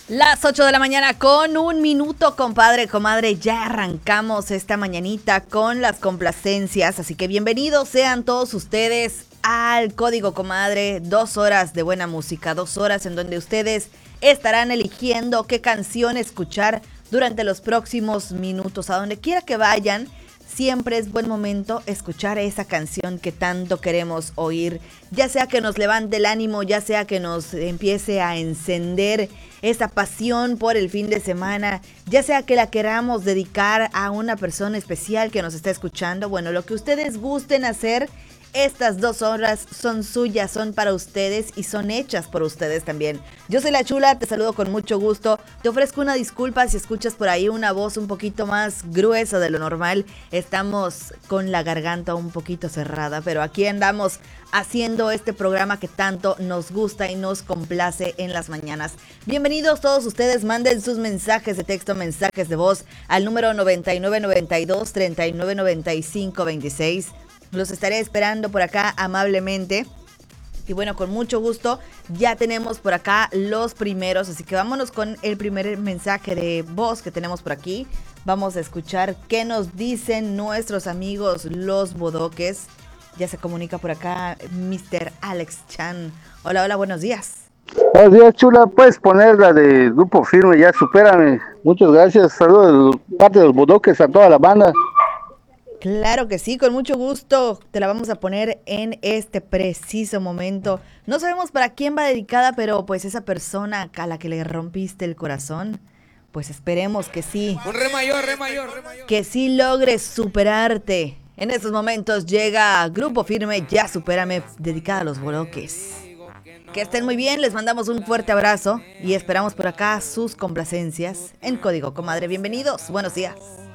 Las 8 de la mañana con un minuto, compadre, comadre. Ya arrancamos esta mañanita con las complacencias. Así que bienvenidos sean todos ustedes al Código Comadre. 2 horas de buena música, 2 horas en donde ustedes estarán eligiendo qué canción escuchar durante los próximos minutos. A donde quiera que vayan, siempre es buen momento escuchar esa canción que tanto queremos oír, ya sea que nos levante el ánimo, ya sea que nos empiece a encender esa pasión por el fin de semana, ya sea que la queramos dedicar a una persona especial que nos está escuchando. Bueno, lo que ustedes gusten hacer, estas 2 horas son suyas, son para ustedes y son hechas por ustedes también. Yo soy la Chula, te saludo con mucho gusto. Te ofrezco una disculpa si escuchas por ahí una voz un poquito más gruesa de lo normal. Estamos con la garganta un poquito cerrada, pero aquí andamos haciendo este programa que tanto nos gusta y nos complace en las mañanas. Bienvenidos todos ustedes, manden sus mensajes de texto, mensajes de voz al número 9992 3995 26. Los estaré esperando por acá amablemente. Y bueno, con mucho gusto ya tenemos por acá los primeros. Así que vámonos con el primer mensaje de voz que tenemos por aquí. Vamos a escuchar qué nos dicen nuestros amigos los bodoques. Ya se comunica por acá Mr. Alex Chan. Hola, hola, buenos días. Buenos días, Chula. Puedes poner la de Grupo Firme, ya supérame. Muchas gracias. Saludos de parte de los bodoques a toda la banda. Claro que sí, con mucho gusto te la vamos a poner en este preciso momento. No sabemos para quién va dedicada, pero pues esa persona a la que le rompiste el corazón, pues esperemos que sí. Un re mayor. Que sí logres superarte. En estos momentos llega Grupo Firme, Ya Supérame, dedicada a los bodoques. Que estén muy bien, les mandamos un fuerte abrazo y esperamos por acá sus complacencias en Código Comadre. Bienvenidos, buenos días.